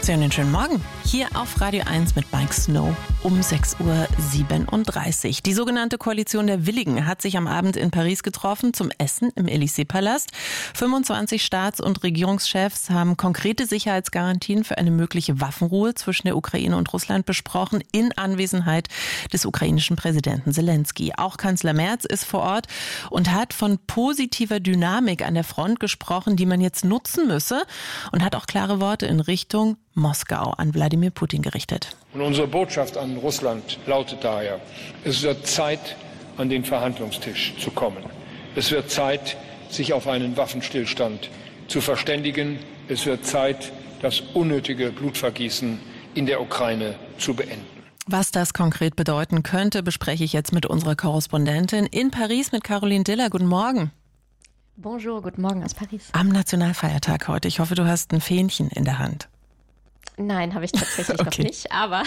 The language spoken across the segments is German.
Einen schönen Morgen. Hier auf Radio 1 mit Mike Snow um 6:37 Uhr. Die sogenannte Koalition der Willigen hat sich am Abend in Paris getroffen zum Essen im Élysée-Palast. 25 Staats- und Regierungschefs haben konkrete Sicherheitsgarantien für eine mögliche Waffenruhe zwischen der Ukraine und Russland besprochen, in Anwesenheit des ukrainischen Präsidenten Zelensky. Auch Kanzler Merz ist vor Ort und hat von positiver Dynamik an der Front gesprochen, die man jetzt nutzen müsse, und hat auch klare Worte in Richtung Moskau an Wladimir Putin gerichtet. Und unsere Botschaft an Russland lautet daher: Es wird Zeit, an den Verhandlungstisch zu kommen. Es wird Zeit, sich auf einen Waffenstillstand zu verständigen. Es wird Zeit, das unnötige Blutvergießen in der Ukraine zu beenden. Was das konkret bedeuten könnte, bespreche ich jetzt mit unserer Korrespondentin in Paris, mit Caroline Diller. Guten Morgen. Bonjour, guten Morgen aus Paris. Am Nationalfeiertag heute. Ich hoffe, du hast ein Fähnchen in der Hand. Nein, habe ich tatsächlich noch nicht, aber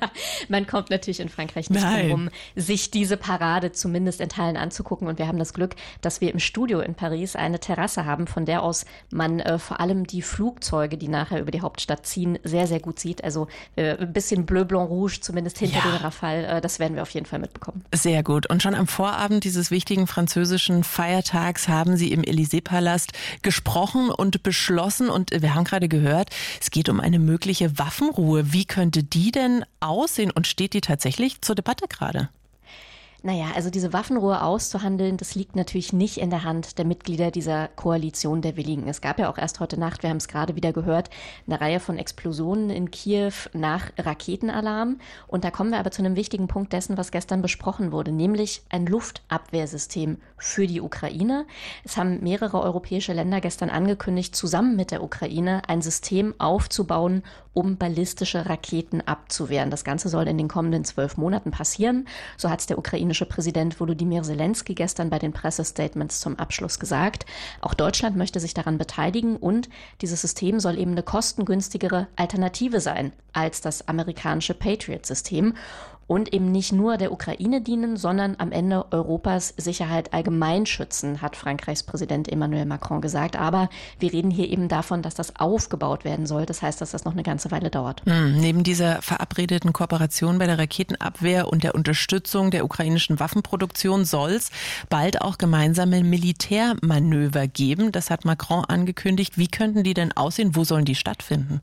man kommt natürlich in Frankreich nicht drum rum, sich diese Parade zumindest in Teilen anzugucken. Und wir haben das Glück, dass wir im Studio in Paris eine Terrasse haben, von der aus man vor allem die Flugzeuge, die nachher über die Hauptstadt ziehen, sehr, sehr gut sieht. Also ein bisschen Bleu, Blanc, Rouge, zumindest hinter den Rafale, das werden wir auf jeden Fall mitbekommen. Sehr gut. Und schon am Vorabend dieses wichtigen französischen Feiertags haben Sie im Élysée-Palast gesprochen und beschlossen. Und wir haben gerade gehört, es geht um eine mögliche Waffenruhe. Wie könnte die denn aussehen und steht die tatsächlich zur Debatte gerade? Naja, also diese Waffenruhe auszuhandeln, das liegt natürlich nicht in der Hand der Mitglieder dieser Koalition der Willigen. Es gab ja auch erst heute Nacht, wir haben es gerade wieder gehört, eine Reihe von Explosionen in Kiew nach Raketenalarm. Und da kommen wir aber zu einem wichtigen Punkt dessen, was gestern besprochen wurde, nämlich ein Luftabwehrsystem für die Ukraine. Es haben mehrere europäische Länder gestern angekündigt, zusammen mit der Ukraine ein System aufzubauen, um ballistische Raketen abzuwehren. Das Ganze soll in den kommenden 12 Monaten passieren. So hat es der ukrainische Präsident Volodymyr Zelensky gestern bei den Pressestatements zum Abschluss gesagt. Auch Deutschland möchte sich daran beteiligen und dieses System soll eben eine kostengünstigere Alternative sein als das amerikanische Patriot-System. Und eben nicht nur der Ukraine dienen, sondern am Ende Europas Sicherheit allgemein schützen, hat Frankreichs Präsident Emmanuel Macron gesagt. Aber wir reden hier eben davon, dass das aufgebaut werden soll. Das heißt, dass das noch eine ganze Weile dauert. Neben dieser verabredeten Kooperation bei der Raketenabwehr und der Unterstützung der ukrainischen Waffenproduktion soll es bald auch gemeinsame Militärmanöver geben. Das hat Macron angekündigt. Wie könnten die denn aussehen? Wo sollen die stattfinden?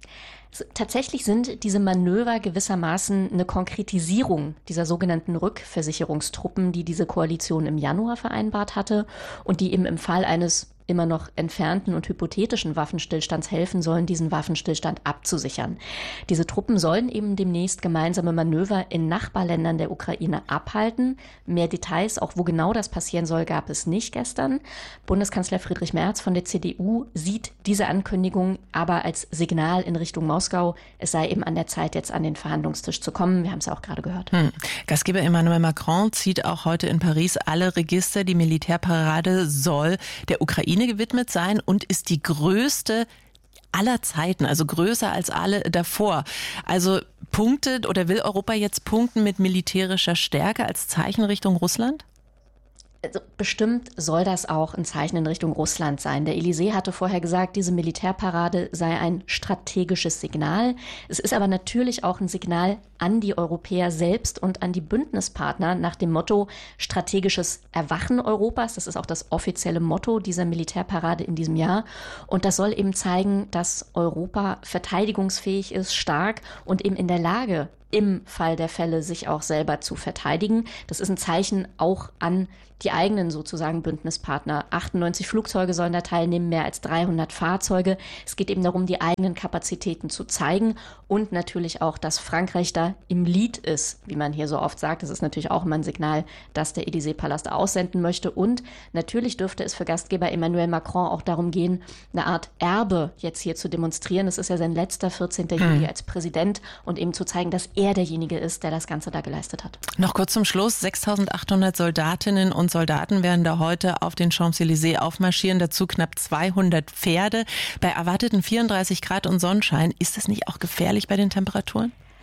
Tatsächlich sind diese Manöver gewissermaßen eine Konkretisierung dieser sogenannten Rückversicherungstruppen, die diese Koalition im Januar vereinbart hatte und die eben im Fall eines immer noch entfernten und hypothetischen Waffenstillstands helfen sollen, diesen Waffenstillstand abzusichern. Diese Truppen sollen eben demnächst gemeinsame Manöver in Nachbarländern der Ukraine abhalten. Mehr Details, auch wo genau das passieren soll, gab es nicht gestern. Bundeskanzler Friedrich Merz von der CDU sieht diese Ankündigung aber als Signal in Richtung Moskau. Es sei eben an der Zeit, jetzt an den Verhandlungstisch zu kommen. Wir haben es ja auch gerade gehört. Gastgeber Emmanuel Macron zieht auch heute in Paris alle Register. Die Militärparade soll der Ukraine gewidmet sein und ist die größte aller Zeiten, also größer als alle davor. Also punktet oder will Europa jetzt punkten mit militärischer Stärke als Zeichen Richtung Russland? Also bestimmt soll das auch ein Zeichen in Richtung Russland sein. Der Élysée hatte vorher gesagt, diese Militärparade sei ein strategisches Signal. Es ist aber natürlich auch ein Signal an die Europäer selbst und an die Bündnispartner nach dem Motto strategisches Erwachen Europas. Das ist auch das offizielle Motto dieser Militärparade in diesem Jahr. Und das soll eben zeigen, dass Europa verteidigungsfähig ist, stark und eben in der Lage, im Fall der Fälle sich auch selber zu verteidigen. Das ist ein Zeichen auch an die eigenen sozusagen Bündnispartner. 98 Flugzeuge sollen da teilnehmen, mehr als 300 Fahrzeuge. Es geht eben darum, die eigenen Kapazitäten zu zeigen und natürlich auch, dass Frankreich da im Lead ist, wie man hier so oft sagt. Das ist natürlich auch immer ein Signal, dass der Élysée-Palast aussenden möchte. Und natürlich dürfte es für Gastgeber Emmanuel Macron auch darum gehen, eine Art Erbe jetzt hier zu demonstrieren. Es ist ja sein letzter 14. Juli als Präsident und eben zu zeigen, dass er derjenige ist, der das Ganze da geleistet hat. Noch kurz zum Schluss. 6.800 Soldatinnen und Soldaten werden da heute auf den Champs-Élysées aufmarschieren. Dazu knapp 200 Pferde. Bei erwarteten 34 Grad und Sonnenschein, ist das nicht auch gefährlich bei den Temperaturen?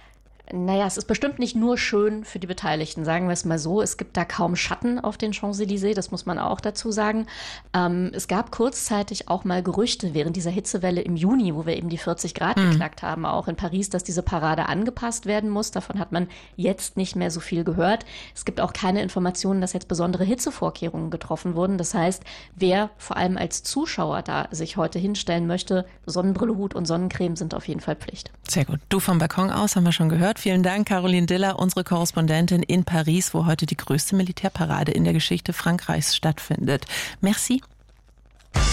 Naja, es ist bestimmt nicht nur schön für die Beteiligten, sagen wir es mal so. Es gibt da kaum Schatten auf den Champs-Élysées, das muss man auch dazu sagen. Es gab kurzzeitig auch mal Gerüchte während dieser Hitzewelle im Juni, wo wir eben die 40 Grad geknackt haben, auch in Paris, dass diese Parade angepasst werden muss. Davon hat man jetzt nicht mehr so viel gehört. Es gibt auch keine Informationen, dass jetzt besondere Hitzevorkehrungen getroffen wurden. Das heißt, wer vor allem als Zuschauer da sich heute hinstellen möchte, Sonnenbrille, Hut und Sonnencreme sind auf jeden Fall Pflicht. Sehr gut. Du vom Balkon aus haben wir schon gehört. Vielen Dank, Caroline Diller, unsere Korrespondentin in Paris, wo heute die größte Militärparade in der Geschichte Frankreichs stattfindet. Merci.